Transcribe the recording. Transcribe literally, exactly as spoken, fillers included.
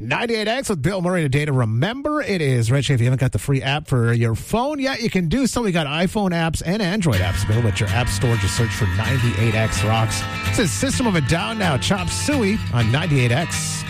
ninety-eight X with Bill Murray today. To remember, it is Rich. If you haven't got the free app for your phone yet, you can do so. We got iPhone apps and Android apps available at your app store. Just search for ninety-eight X Rocks. It says System of a Down now. Chop Suey on ninety-eight X.